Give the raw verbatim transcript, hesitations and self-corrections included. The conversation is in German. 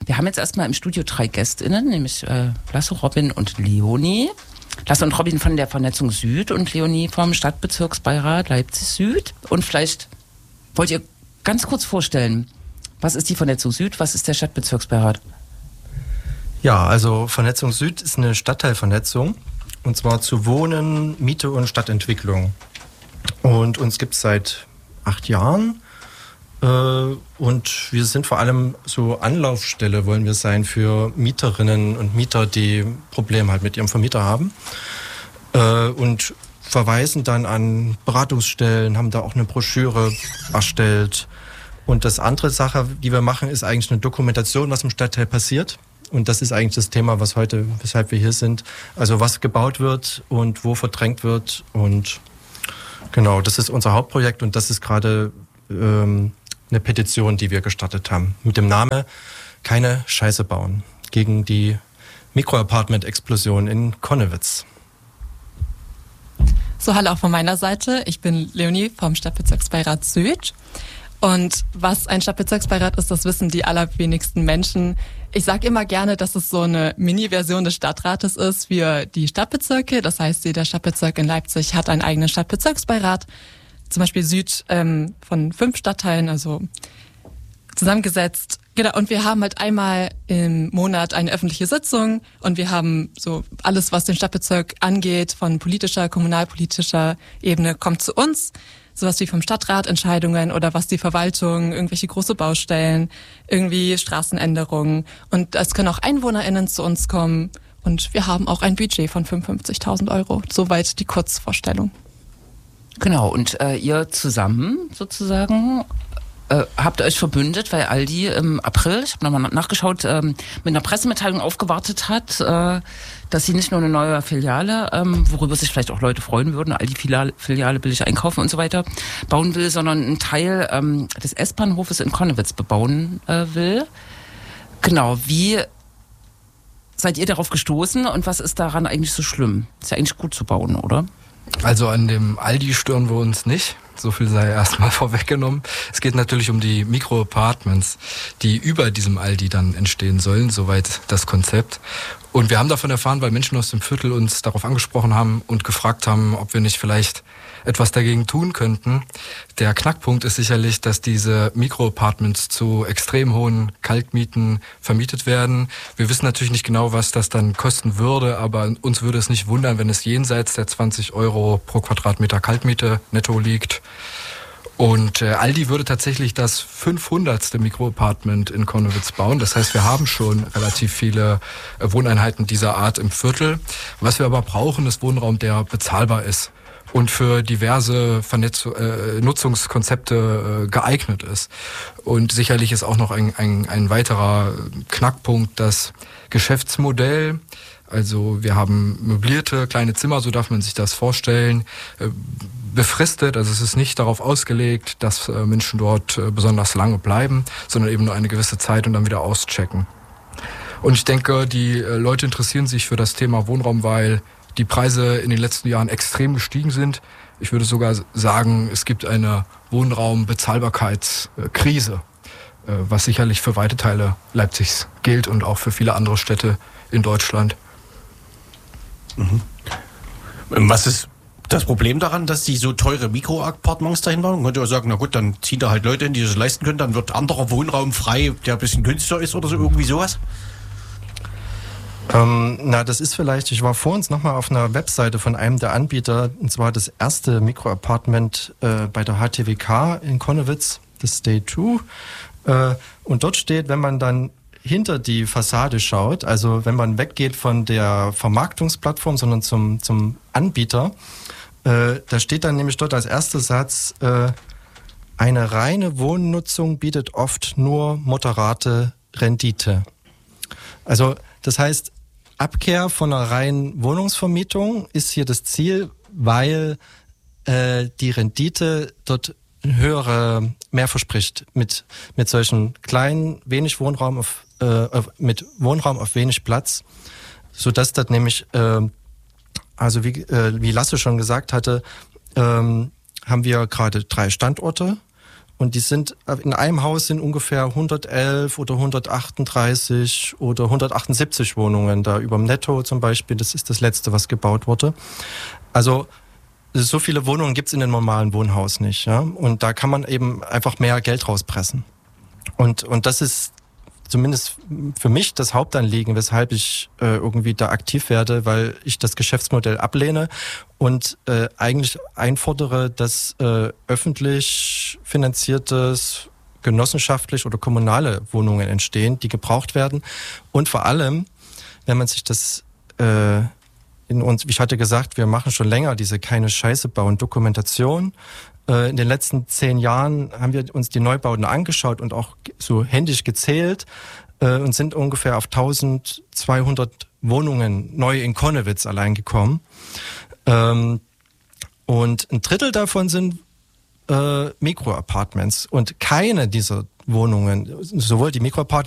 Wir haben jetzt erstmal im Studio drei GästInnen, nämlich äh, Lasse, Robin und Leonie. Lasse und Robin von der Vernetzung Süd und Leonie vom Stadtbezirksbeirat Leipzig Süd. Und vielleicht wollt ihr ganz kurz vorstellen, was ist die Vernetzung Süd, was ist der Stadtbezirksbeirat? Ja, also Vernetzung Süd ist eine Stadtteilvernetzung, und zwar zu Wohnen, Miete und Stadtentwicklung. Und uns gibt es seit acht Jahren. Und wir sind vor allem so Anlaufstelle, wollen wir sein, für Mieterinnen und Mieter, die Probleme halt mit ihrem Vermieter haben. Und verweisen dann an Beratungsstellen, haben da auch eine Broschüre erstellt. Und das andere Sache, die wir machen, ist eigentlich eine Dokumentation, was im Stadtteil passiert. Und das ist eigentlich das Thema, was heute, weshalb wir hier sind. Also was gebaut wird und wo verdrängt wird. Und genau, das ist unser Hauptprojekt und das ist gerade ähm, eine Petition, die wir gestartet haben. Mit dem Namen Keine Scheiße bauen. Gegen die Mikroapartment-Explosion in Connewitz. So, hallo auch von meiner Seite. Ich bin Leonie vom Stadtbezirksbeirat Süd. Und was ein Stadtbezirksbeirat ist, das wissen die allerwenigsten Menschen. Ich sage immer gerne, dass es so eine Mini-Version des Stadtrates ist für die Stadtbezirke. Das heißt, jeder Stadtbezirk in Leipzig hat einen eigenen Stadtbezirksbeirat. Zum Beispiel Süd ähm, von fünf Stadtteilen, also zusammengesetzt. Genau, und wir haben halt einmal im Monat eine öffentliche Sitzung und wir haben so alles, was den Stadtbezirk angeht, von politischer, kommunalpolitischer Ebene, kommt zu uns. Sowas wie vom Stadtrat Entscheidungen oder was die Verwaltung, irgendwelche große Baustellen, irgendwie Straßenänderungen. Und es können auch EinwohnerInnen zu uns kommen. Und wir haben auch ein Budget von fünfundfünfzigtausend Euro. Soweit die Kurzvorstellung. Genau, und äh, ihr zusammen sozusagen äh, habt euch verbündet, weil Aldi im April, ich habe nochmal nachgeschaut, ähm, mit einer Pressemitteilung aufgewartet hat, äh, dass sie nicht nur eine neue Filiale, ähm, worüber sich vielleicht auch Leute freuen würden, Aldi-Filiale Filiale billig einkaufen und so weiter, bauen will, sondern einen Teil ähm, des S-Bahnhofes in Connewitz bebauen äh, will. Genau, wie seid ihr darauf gestoßen und was ist daran eigentlich so schlimm? Ist ja eigentlich gut zu bauen, oder? Also an dem Aldi stören wir uns nicht. So viel sei erstmal vorweggenommen. Es geht natürlich um die Mikro-Apartments, die über diesem Aldi dann entstehen sollen, soweit das Konzept. Und wir haben davon erfahren, weil Menschen aus dem Viertel uns darauf angesprochen haben und gefragt haben, ob wir nicht vielleicht etwas dagegen tun könnten. Der Knackpunkt ist sicherlich, dass diese Mikro-Apartments zu extrem hohen Kaltmieten vermietet werden. Wir wissen natürlich nicht genau, was das dann kosten würde, aber uns würde es nicht wundern, wenn es jenseits der zwanzig Euro pro Quadratmeter Kaltmiete netto liegt. Und äh, Aldi würde tatsächlich das fünfhundertste Mikroapartment in Connewitz bauen. Das heißt, wir haben schon relativ viele äh, Wohneinheiten dieser Art im Viertel. Was wir aber brauchen, ist Wohnraum, der bezahlbar ist und für diverse Vernetz- äh, Nutzungskonzepte äh, geeignet ist. Und sicherlich ist auch noch ein, ein, ein weiterer Knackpunkt das Geschäftsmodell. Also wir haben möblierte kleine Zimmer, so darf man sich das vorstellen, äh, befristet. Also es ist nicht darauf ausgelegt, dass äh, Menschen dort äh, besonders lange bleiben, sondern eben nur eine gewisse Zeit und dann wieder auschecken. Und ich denke, die äh, Leute interessieren sich für das Thema Wohnraum, weil die Preise in den letzten Jahren extrem gestiegen sind. Ich würde sogar sagen, es gibt eine Wohnraumbezahlbarkeitskrise, äh, was sicherlich für weite Teile Leipzigs gilt und auch für viele andere Städte in Deutschland. Mhm. Was ist das Problem daran, dass die so teure Mikroappartements dahin bauen? Man könnte ja sagen, na gut, dann ziehen da halt Leute hin, die das leisten können, dann wird anderer Wohnraum frei, der ein bisschen günstiger ist oder so, irgendwie sowas? Ähm, na, das ist vielleicht, ich war vor uns nochmal auf einer Webseite von einem der Anbieter, und zwar das erste Mikroapartment äh, bei der H T W K in Connewitz, das Stay Two. Äh, und dort steht, wenn man dann hinter die Fassade schaut, also wenn man weggeht von der Vermarktungsplattform, sondern zum, zum Anbieter, äh, da steht dann nämlich dort als erster Satz, äh, eine reine Wohnnutzung bietet oft nur moderate Rendite. Also das heißt, Abkehr von einer reinen Wohnungsvermietung ist hier das Ziel, weil äh, die Rendite dort höhere mehr verspricht mit mit solchen kleinen, wenig Wohnraum auf, äh, auf mit Wohnraum auf wenig Platz, so dass das nämlich äh, also wie äh, wie Lasse schon gesagt hatte, ähm, haben wir gerade drei Standorte Und die sind, in einem Haus sind ungefähr hundertelf oder hundertachtunddreißig oder hundertachtundsiebzig Wohnungen da über dem Netto zum Beispiel. Das ist das letzte, was gebaut wurde. Also so viele Wohnungen gibt's in einem normalen Wohnhaus nicht. Ja? Und da kann man eben einfach mehr Geld rauspressen. Und, und das ist zumindest für mich das Hauptanliegen, weshalb ich äh, irgendwie da aktiv werde, weil ich das Geschäftsmodell ablehne und äh, eigentlich einfordere, dass äh, öffentlich finanziertes, genossenschaftlich oder kommunale Wohnungen entstehen, die gebraucht werden. Und vor allem, wenn man sich das äh, in uns, wie ich hatte gesagt, wir machen schon länger diese keine Scheiße bauen Dokumentation. In den letzten zehn Jahren haben wir uns die Neubauten angeschaut und auch so händisch gezählt äh, und sind ungefähr auf eintausendzweihundert Wohnungen neu in Connewitz allein gekommen. Ähm, und ein Drittel davon sind äh, Mikroapartments. Und keine dieser Wohnungen, sowohl die Mikroapartments